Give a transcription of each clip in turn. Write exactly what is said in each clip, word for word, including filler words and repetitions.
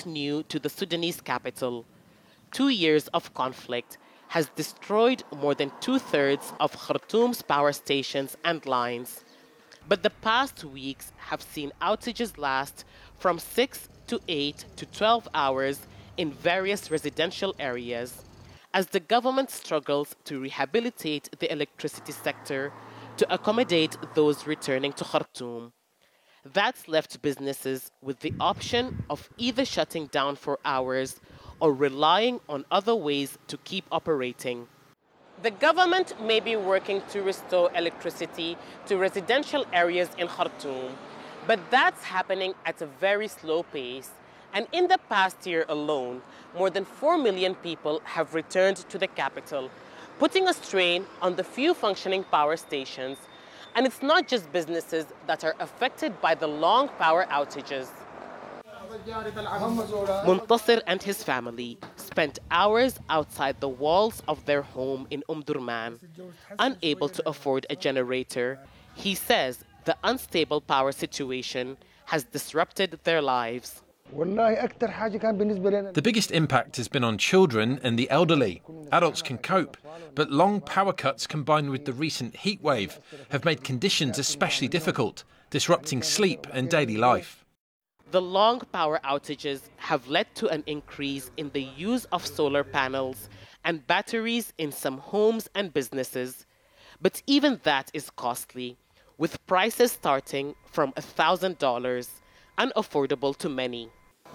not new to the Sudanese capital. Two years of conflict has destroyed more than two-thirds of Khartoum's power stations and lines. But the past weeks have seen outages last from six to eight to twelve hours in various residential areas, as the government struggles to rehabilitate the electricity sector to accommodate those returning to Khartoum. That's left businesses with the option of either shutting down for hours or relying on other ways to keep operating. The government may be working to restore electricity to residential areas in Khartoum, but that's happening at a very slow pace. And in the past year alone, more than four million people have returned to the capital, putting a strain on the few functioning power stations. And it's not just businesses that are affected by the long power outages. Muntasir and his family spent hours outside the walls of their home in Umdurman, unable to afford a generator. He says the unstable power situation has disrupted their lives. The biggest impact has been on children and the elderly. Adults can cope, but long power cuts combined with the recent heat wave have made conditions especially difficult, disrupting sleep and daily life. The long power outages have led to an increase in the use of solar panels and batteries in some homes and businesses. But even that is costly, with prices starting from one thousand dollars, unaffordable to many.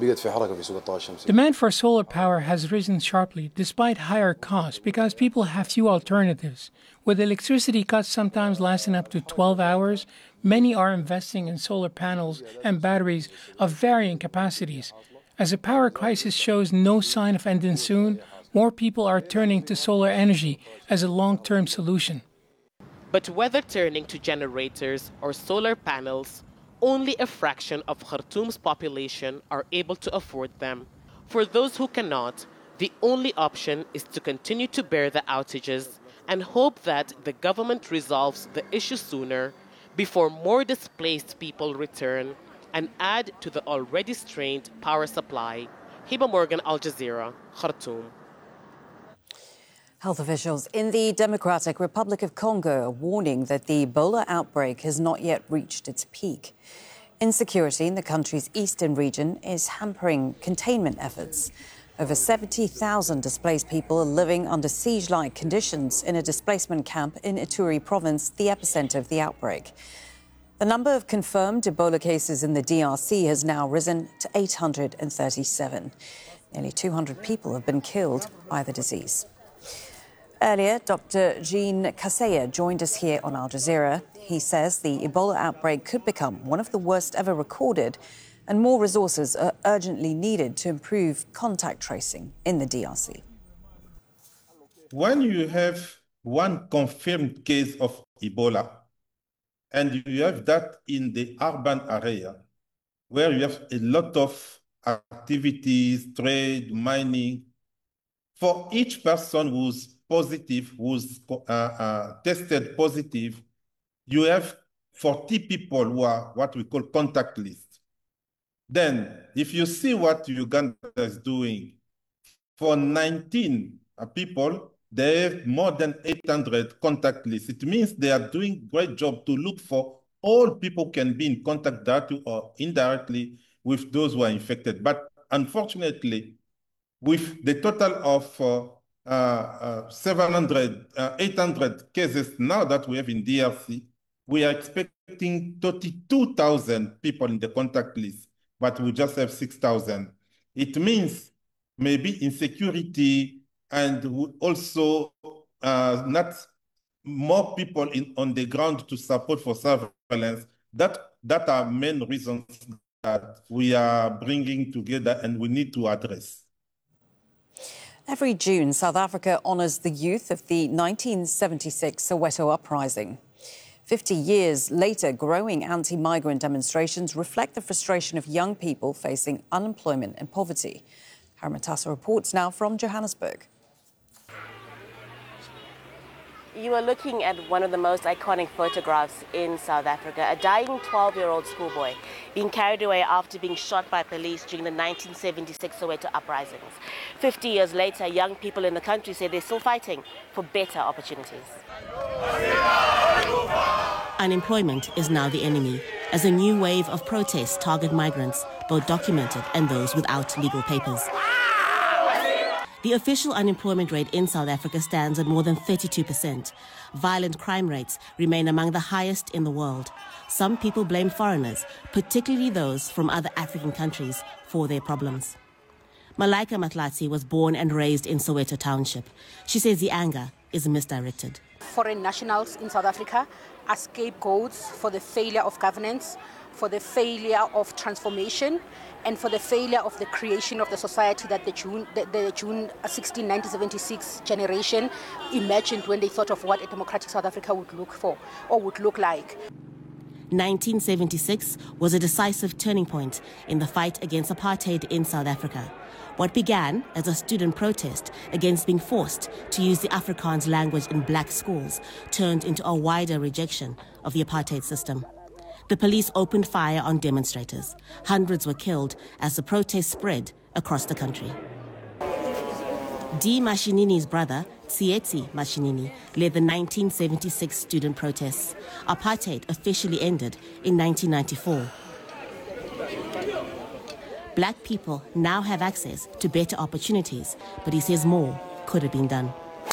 Demand for solar power has risen sharply despite higher costs because people have few alternatives. With electricity cuts sometimes lasting up to twelve hours, many are investing in solar panels and batteries of varying capacities. As the power crisis shows no sign of ending soon, more people are turning to solar energy as a long-term solution. But whether turning to generators or solar panels, only a fraction of Khartoum's population are able to afford them. For those who cannot, the only option is to continue to bear the outages and hope that the government resolves the issue sooner before more displaced people return and add to the already strained power supply. Hiba Morgan, Al Jazeera, Khartoum. Health officials in the Democratic Republic of Congo are warning that the Ebola outbreak has not yet reached its peak. Insecurity in the country's eastern region is hampering containment efforts. Over seventy thousand displaced people are living under siege-like conditions in a displacement camp in Ituri province, the epicenter of the outbreak. The number of confirmed Ebola cases in the D R C has now risen to eight hundred thirty-seven. Nearly two hundred people have been killed by the disease. Earlier, Doctor Jean Kaseya joined us here on Al Jazeera. He says the Ebola outbreak could become one of the worst ever recorded, and more resources are urgently needed to improve contact tracing in the D R C. When you have one confirmed case of Ebola, and you have that in the urban area, where you have a lot of activities, trade, mining, for each person who's positive, who's uh, uh, tested positive, you have forty people who are what we call contact list. Then, if you see what Uganda is doing, for nineteen uh, people, they have more than eight hundred contact lists. It means they are doing a great job to look for all people can be in contact directly or indirectly with those who are infected. But unfortunately, with the total of uh, uh, uh, seven hundred, uh, eight hundred cases now that we have in D R C, we are expecting thirty-two thousand people in the contact list, but we just have six thousand. It means maybe insecurity and also uh, not more people in, on the ground to support for surveillance. That, that are main reasons that we are bringing together and we need to address. Every June, South Africa honours the youth of the nineteen seventy-six Soweto uprising. Fifty years later, growing anti-migrant demonstrations reflect the frustration of young people facing unemployment and poverty. Haramatasso reports now from Johannesburg. You are looking at one of the most iconic photographs in South Africa, a dying twelve-year-old schoolboy being carried away after being shot by police during the nineteen seventy-six Soweto uprisings. fifty years later, young people in the country say they're still fighting for better opportunities. Unemployment is now the enemy, as a new wave of protests target migrants, both documented and those without legal papers. The official unemployment rate in South Africa stands at more than thirty-two percent. Violent crime rates remain among the highest in the world. Some people blame foreigners, particularly those from other African countries, for their problems. Malaika Matlatsi was born and raised in Soweto Township. She says the anger is misdirected. Foreign nationals in South Africa are scapegoats for the failure of governance, for the failure of transformation, and for the failure of the creation of the society that the June, the, the June sixteenth, nineteen seventy-six generation imagined when they thought of what a democratic South Africa would look for or would look like. nineteen seventy-six was a decisive turning point in the fight against apartheid in South Africa. What began as a student protest against being forced to use the Afrikaans language in black schools turned into a wider rejection of the apartheid system. The police opened fire on demonstrators. Hundreds were killed as the protest spread across the country. D. Mashinini's brother, Tsietsi Mashinini, led the nineteen seventy-six student protests. Apartheid officially ended in nineteen ninety-four. Black people now have access to better opportunities, but he says more could have been done.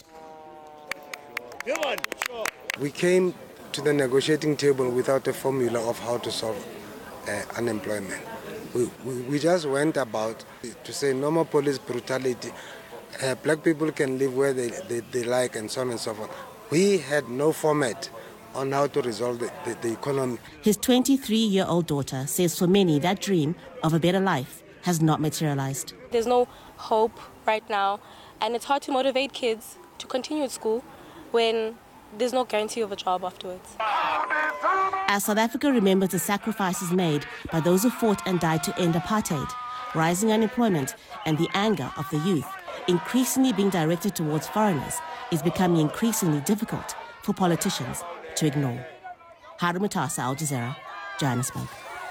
We came to the negotiating table without a formula of how to solve uh, unemployment. We, we, we just went about to say no more police brutality. Uh, black people can live where they, they, they like and so on and so forth. We had no format on how to resolve the, the, the economy. His twenty-three-year-old daughter says for many that dream of a better life has not materialized. There's no hope right now, and it's hard to motivate kids to continue at school when there's no guarantee of a job afterwards. As South Africa remembers the sacrifices made by those who fought and died to end apartheid, rising unemployment and the anger of the youth, increasingly being directed towards foreigners, is becoming increasingly difficult for politicians to ignore. Haru Matasa, Al Jazeera, Johannesburg.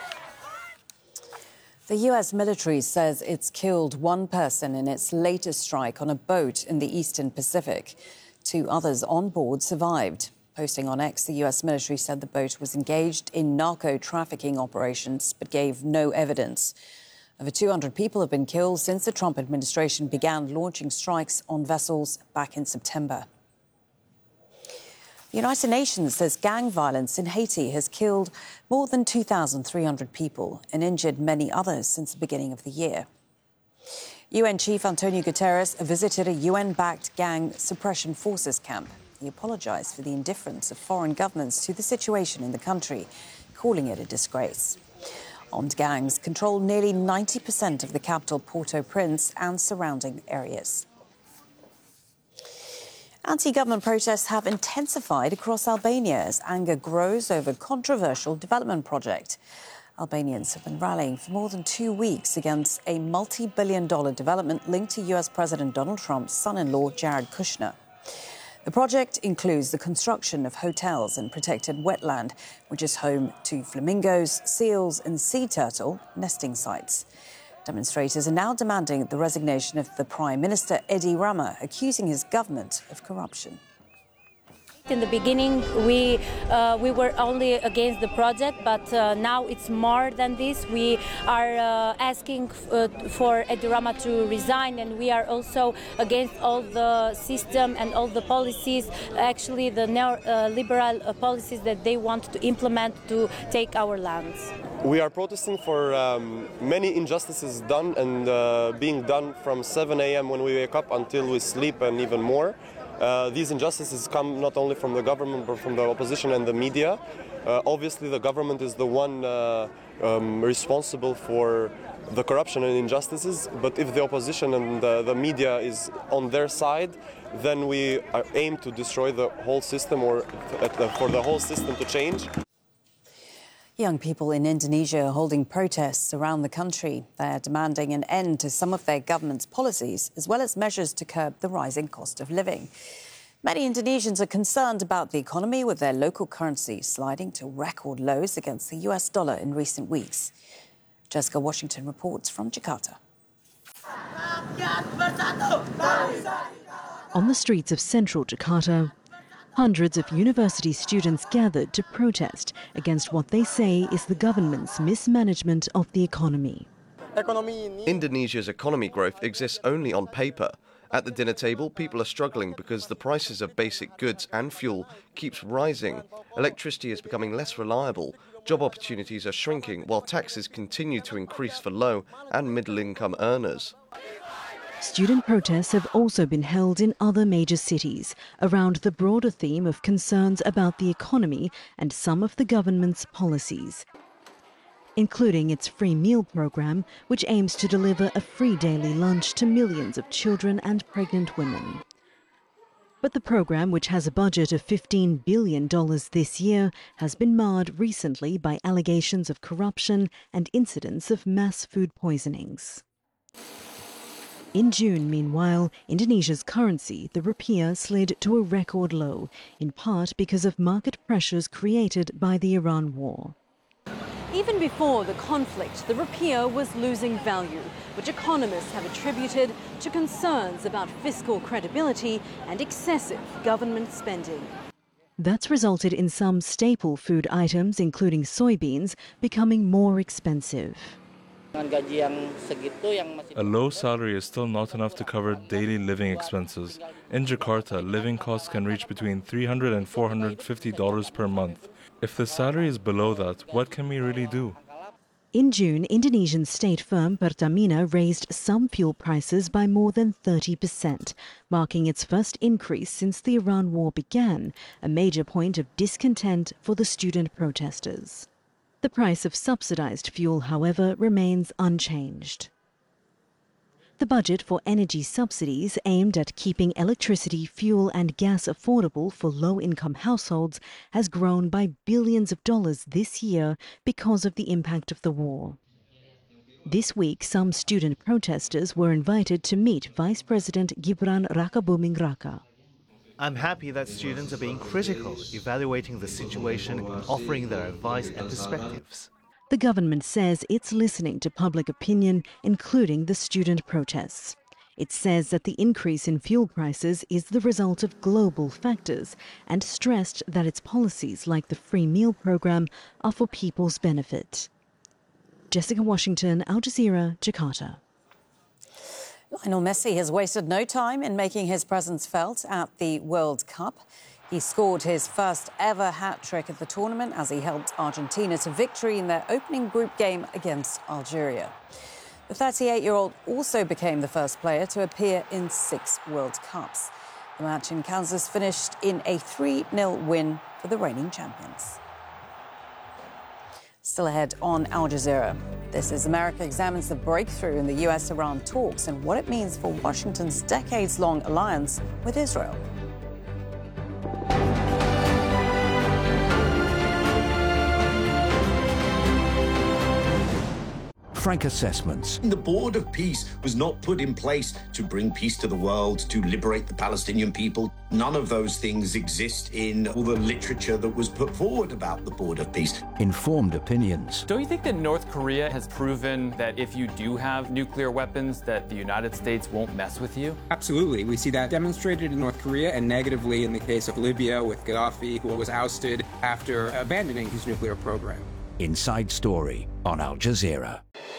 The U S military says it's killed one person in its latest strike on a boat in the Eastern Pacific. Two others on board survived. Posting on X, the U S military said the boat was engaged in narco-trafficking operations but gave no evidence. Over two hundred people have been killed since the Trump administration began launching strikes on vessels back in September. The United Nations says gang violence in Haiti has killed more than two thousand three hundred people and injured many others since the beginning of the year. U N Chief Antonio Guterres visited a U N-backed gang suppression forces camp. He apologized for the indifference of foreign governments to the situation in the country, calling it a disgrace. Armed gangs control nearly ninety percent of the capital Port-au-Prince and surrounding areas. Anti-government protests have intensified across Albania as anger grows over a controversial development project. Albanians have been rallying for more than two weeks against a multi-billion dollar development linked to U S President Donald Trump's son-in-law, Jared Kushner. The project includes the construction of hotels and protected wetland, which is home to flamingos, seals and sea turtle nesting sites. Demonstrators are now demanding the resignation of the Prime Minister, Edi Rama, accusing his government of corruption. In the beginning, we uh, we were only against the project, but uh, now it's more than this. We are uh, asking uh, for Edi Rama to resign, and we are also against all the system and all the policies, actually the neoliberal uh, policies that they want to implement to take our lands. We are protesting for um, many injustices done and uh, being done from seven a m when we wake up until we sleep and even more. Uh, these injustices come not only from the government but from the opposition and the media. Uh, obviously the government is the one uh, um, responsible for the corruption and injustices, but if the opposition and the, the media is on their side, then we aim to destroy the whole system or for the whole system to change. Young people in Indonesia are holding protests around the country. They're demanding an end to some of their government's policies, as well as measures to curb the rising cost of living. Many Indonesians are concerned about the economy, with their local currency sliding to record lows against the U S dollar in recent weeks. Jessica Washington reports from Jakarta. On the streets of central Jakarta, hundreds of university students gathered to protest against what they say is the government's mismanagement of the economy. Indonesia's economy growth exists only on paper. At the dinner table, people are struggling because the prices of basic goods and fuel keeps rising. Electricity is becoming less reliable. Job opportunities are shrinking, while taxes continue to increase for low and middle-income earners. Student protests have also been held in other major cities around the broader theme of concerns about the economy and some of the government's policies, including its free meal program, which aims to deliver a free daily lunch to millions of children and pregnant women. But the program, which has a budget of fifteen billion dollars this year, has been marred recently by allegations of corruption and incidents of mass food poisonings. In June, meanwhile, Indonesia's currency, the rupiah, slid to a record low, in part because of market pressures created by the Iran war. Even before the conflict, the rupiah was losing value, which economists have attributed to concerns about fiscal credibility and excessive government spending. That's resulted in some staple food items, including soybeans, becoming more expensive. A low salary is still not enough to cover daily living expenses. In Jakarta, living costs can reach between three hundred and four hundred fifty dollars per month. If the salary is below that, what can we really do? In June, Indonesian state firm Pertamina raised some fuel prices by more than thirty percent, marking its first increase since the Iran war began, a major point of discontent for the student protesters. The price of subsidized fuel, however, remains unchanged. The budget for energy subsidies aimed at keeping electricity, fuel and gas affordable for low-income households has grown by billions of dollars this year because of the impact of the war. This week, some student protesters were invited to meet Vice President Gibran Rakabuming Raka. I'm happy that students are being critical, evaluating the situation and offering their advice and perspectives. The government says it's listening to public opinion, including the student protests. It says that the increase in fuel prices is the result of global factors and stressed that its policies, like the free meal program, are for people's benefit. Jessica Washington, Al Jazeera, Jakarta. Lionel Messi has wasted no time in making his presence felt at the World Cup. He scored his first ever hat-trick at the tournament as he helped Argentina to victory in their opening group game against Algeria. The thirty-eight-year-old also became the first player to appear in six World Cups. The match in Kansas finished in a three nil win for the reigning champions. Still ahead on Al Jazeera. This is America Examines the breakthrough in the U S Iran talks and what it means for Washington's decades-long alliance with Israel. Frank assessments. The Board of Peace was not put in place to bring peace to the world, to liberate the Palestinian people. None of those things exist in all the literature that was put forward about the Board of Peace. Informed opinions. Don't you think that North Korea has proven that if you do have nuclear weapons, that the United States won't mess with you? Absolutely. We see that demonstrated in North Korea and negatively in the case of Libya with Gaddafi, who was ousted after abandoning his nuclear program. Inside Story on Al Jazeera.